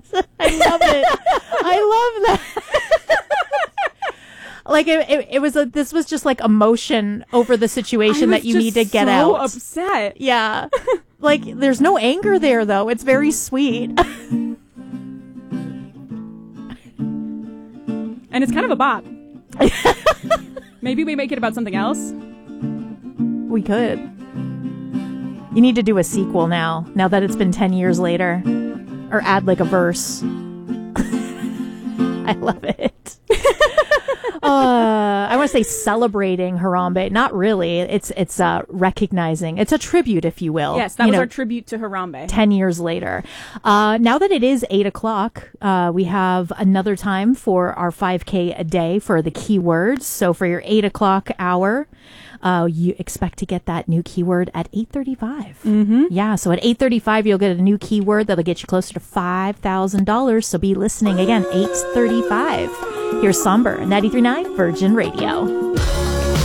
I love it. I love that. Like this was just like emotion over the situation that you need to get out. I was so upset. Yeah. Like there's no anger there though. It's very sweet. And it's kind of a bop. Maybe we make it about something else. We could. You need to do a sequel now that it's been 10 years later. Or add like a verse. I love it. I want to say celebrating Harambe. Not really. It's recognizing. It's a tribute, if you will. Yes, that was our tribute to Harambe. 10 years later. Now that it is 8 o'clock, we have another time for our 5K a day for the keywords. So for your 8 o'clock hour, you expect to get that new keyword at 8:35. Mm-hmm. Yeah, so at 8:35, you'll get a new keyword that'll get you closer to $5,000. So be listening again, 8:35. Here's Somber, 93.9 Virgin Radio.